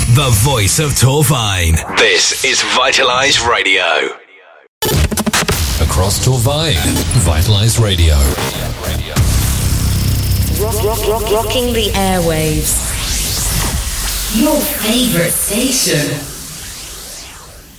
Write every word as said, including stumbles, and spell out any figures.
The voice of Torvine. This is Vitalize Radio. Across Torvine, Vitalize Radio. Rock, rock, rock, rocking the airwaves. Your favorite station.